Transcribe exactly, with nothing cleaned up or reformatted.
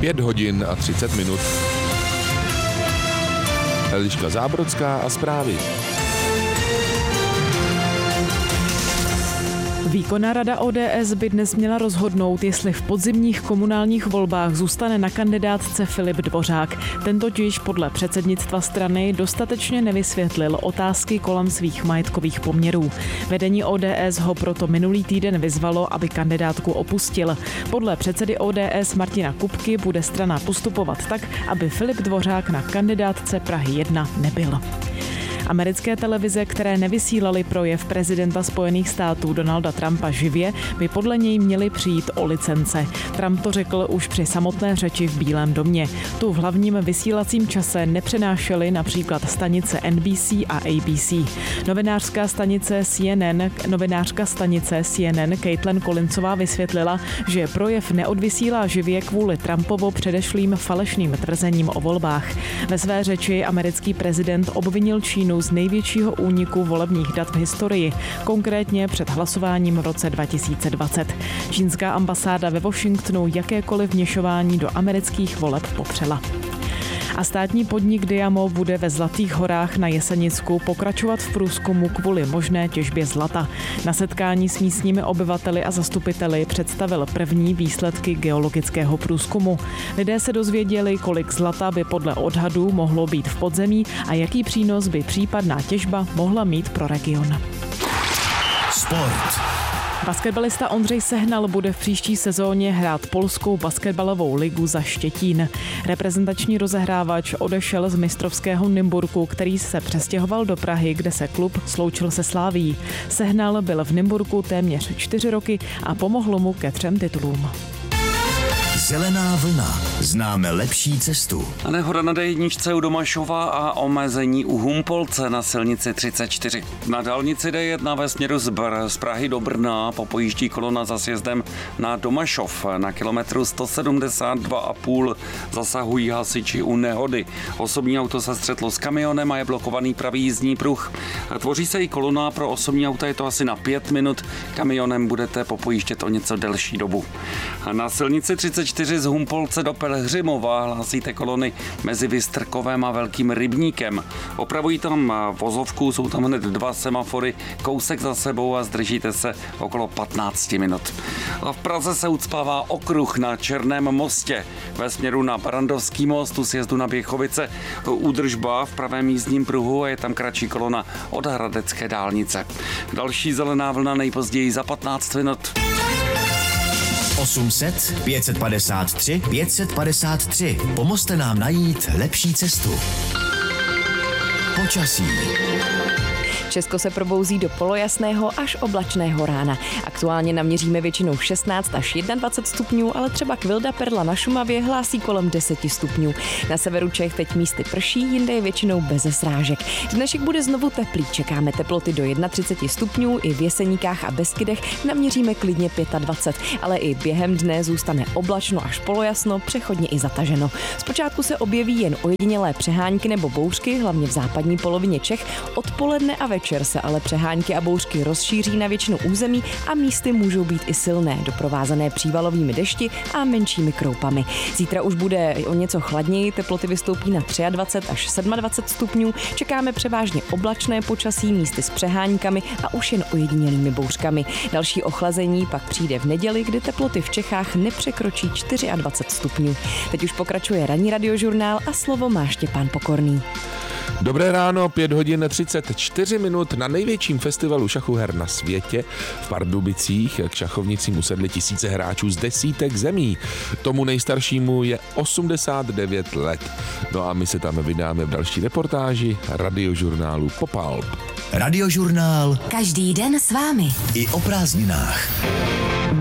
Pět hodin a třicet minut. Eliška Zábrodská a zprávy. Výkonná rada O D S by dnes měla rozhodnout, jestli v podzimních komunálních volbách zůstane na kandidátce Filip Dvořák. Ten totiž podle předsednictva strany dostatečně nevysvětlil otázky kolem svých majetkových poměrů. Vedení O D S ho proto minulý týden vyzvalo, aby kandidátku opustil. Podle předsedy O D S Martina Kupky bude strana postupovat tak, aby Filip Dvořák na kandidátce Prahy jedna nebyl. Americké televize, které nevysílaly projev prezidenta Spojených států Donalda Trumpa živě, by podle něj měly přijít o licence. Trump to řekl už při samotné řeči v Bílém domě. Tu v hlavním vysílacím čase nepřenášely například stanice N B C a A B C. Novinářská stanice C N N, novinářka stanice C N N Caitlin Collinsová vysvětlila, že projev neodvysílá živě kvůli Trumpovo předešlým falešným tvrzením o volbách. Ve své řeči americký prezident obvinil Čínu z největšího úniku volebních dat v historii, konkrétně před hlasováním v roce dva tisíce dvacet. Čínská ambasáda ve Washingtonu jakékoliv vměšování do amerických voleb popřela. A státní podnik Diamo bude ve Zlatých horách na Jesenicku pokračovat v průzkumu kvůli možné těžbě zlata. Na setkání s místními obyvateli a zastupiteli představil první výsledky geologického průzkumu. Lidé se dozvěděli, kolik zlata by podle odhadů mohlo být v podzemí a jaký přínos by případná těžba mohla mít pro region. Sport. Basketbalista Ondřej Sehnal bude v příští sezóně hrát polskou basketbalovou ligu za Štětín. Reprezentační rozehrávač odešel z mistrovského Nymburku, který se přestěhoval do Prahy, kde se klub sloučil se Slavií. Sehnal byl v Nymburku téměř čtyři roky a pomohlo mu ke třem titulům. Zelená vlna. Známe lepší cestu. Nehoda na D jedna u Domašova a omezení u Humpolce na silnici třicet čtyři. Na dálnici D jedna ve směru z, Br- z Prahy do Brna popojíždí kolona za sjezdem na Domašov. Na kilometru sto sedmdesát dva a půl zasahují hasiči u nehody. Osobní auto se střetlo s kamionem a je blokovaný pravý jízdní pruh. Tvoří se i kolona, pro osobní auta je to asi na pět minut. Kamionem budete popojíždět o něco delší dobu. Na silnici třicet čtyři z Humpolce do Pelhřimova hlásíte kolony mezi Vystrkovem a Velkým Rybníkem. Opravují tam vozovku, jsou tam hned dva semafory, kousek za sebou a zdržíte se okolo patnáct minut. A v Praze se ucpává okruh na Černém mostě. Ve směru na Barandovský most u sjezdu na Běchovice údržba v pravém jízdním pruhu a je tam kratší kolona od Hradecké dálnice. Další zelená vlna nejpozději za patnáct minut. osm set pět set padesát tři pět set padesát tři. Pomozte nám najít lepší cestu. Počasí. Česko se probouzí do polojasného až oblačného rána. Aktuálně naměříme většinou šestnáct až dvacet jedna stupňů, ale třeba Kvilda Perla na Šumavě hlásí kolem deset stupňů. Na severu Čech teď místy prší, jinde je většinou beze srážek. Dnešek bude znovu teplý, čekáme teploty do třicet jedna stupňů, i v Jeseníkách a Beskydech naměříme klidně dvacet pět, ale i během dne zůstane oblačno až polojasno, přechodně i zataženo. Zpočátku se objeví jen ojedinělé přehánky nebo bouřky, hlavně v západní polovině Čech, odpoledne a večer se ale přehánky a bouřky rozšíří na většinu území a místy můžou být i silné, doprovázené přívalovými dešti a menšími kroupami. Zítra už bude o něco chladněji, teploty vystoupí na dvacet tři až dvacet sedm stupňů, čekáme převážně oblačné počasí, místy s přehánkami a už jen ojedinělými bouřkami. Další ochlazení pak přijde v neděli, kdy teploty v Čechách nepřekročí dvacet čtyři stupňů. Teď už pokračuje ranní radiožurnál a slovo má Štěpán Pokorný. Dobré ráno, pět hodin třicet čtyři minut. Na největším festivalu šachuher na světě v Pardubicích k šachovnicím usedli tisíce hráčů z desítek zemí. Tomu nejstaršímu je osmdesát devět let. No a my se tam vydáme v další reportáži radiožurnálu Pop-Alp. Radiožurnál. Každý den s vámi. I o prázdninách.